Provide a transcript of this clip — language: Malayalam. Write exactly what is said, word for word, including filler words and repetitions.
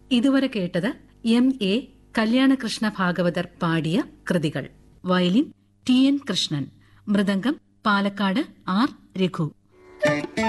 ഇതുവരെ കേട്ടത് എം എ കല്യാണകൃഷ്ണ ഭാഗവതർ പാടിയ കൃതികൾ. Violin T N Krishnan, mridangam Palakkad R Raghu.